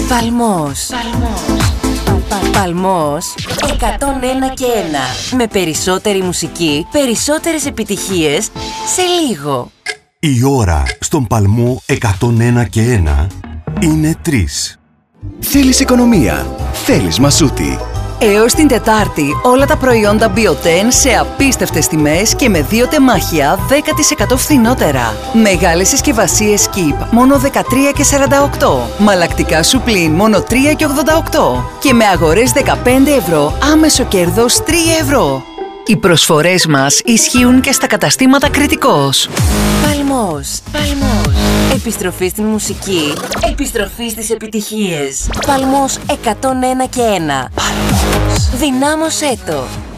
Παλμός. Παλμός 101 και 1. Με περισσότερη μουσική, περισσότερες επιτυχίες σε λίγο. Η ώρα στον Παλμό 101 και 1 είναι 3. Θέλεις οικονομία, θέλεις μασούτη. Έως την Τετάρτη όλα τα προϊόντα Bioten σε απίστευτες τιμές και με 2 τεμάχια 10% φθηνότερα. Μεγάλες συσκευασίες Keep μόνο 13,48. Μαλακτικά Σουπλίν μόνο 3,88. Και με αγορές 15 ευρώ άμεσο κέρδος 3 ευρώ. Οι προσφορές μας ισχύουν και στα καταστήματα Κρητικός. Παλμός. Επιστροφή στην μουσική. Επιστροφή στις επιτυχίες. Παλμός 101 και 1. Παλμός. Δυνάμωσέ το.